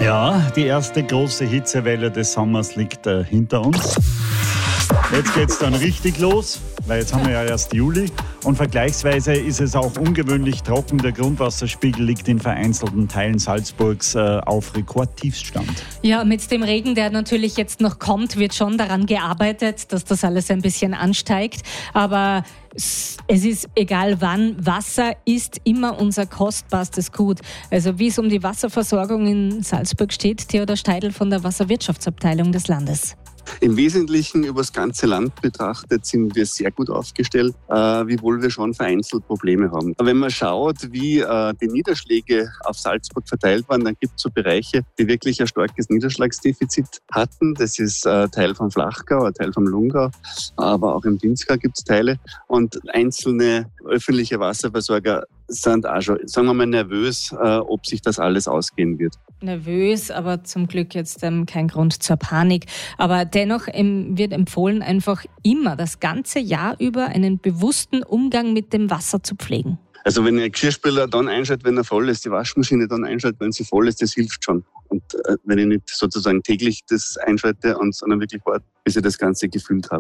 Ja, die erste große Hitzewelle des Sommers liegt hinter uns. Jetzt geht's dann richtig los, weil jetzt haben wir ja erst Juli und vergleichsweise ist es auch ungewöhnlich trocken. Der Grundwasserspiegel liegt in vereinzelten Teilen Salzburgs auf Rekordtiefstand. Ja, mit dem Regen, der natürlich jetzt noch kommt, wird schon daran gearbeitet, dass das alles ein bisschen ansteigt. Aber es ist egal wann, Wasser ist immer unser kostbarstes Gut. Also wie es um die Wasserversorgung in Salzburg steht, Theodor Steidl von der Wasserwirtschaftsabteilung des Landes. Im Wesentlichen über das ganze Land betrachtet sind wir sehr gut aufgestellt, wiewohl wir schon vereinzelt Probleme haben. Wenn man schaut, wie die Niederschläge auf Salzburg verteilt waren, dann gibt es so Bereiche, die wirklich ein starkes Niederschlagsdefizit hatten. Das ist ein Teil vom Flachgau, ein Teil vom Lungau, aber auch im Pinzgau gibt es Teile. Und einzelne öffentliche Wasserversorger sind auch schon, sagen wir mal, nervös, ob sich das alles ausgehen wird. Nervös, aber zum Glück jetzt kein Grund zur Panik. Aber dennoch wird empfohlen, einfach immer das ganze Jahr über einen bewussten Umgang mit dem Wasser zu pflegen. Also wenn ein Geschirrspüler dann einschaltet, wenn er voll ist, die Waschmaschine dann einschaltet, wenn sie voll ist, das hilft schon. Und wenn ich nicht sozusagen täglich das einschalte, sondern wirklich warte, bis ich das Ganze gefüllt habe.